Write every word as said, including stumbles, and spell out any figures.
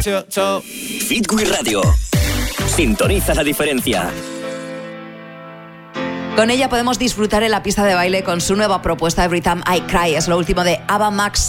Hit Wii Radio. Sintoniza la diferencia. Con ella podemos disfrutar en la pista de baile con su nueva propuesta Every Time I Cry. Es lo último de Ava Max.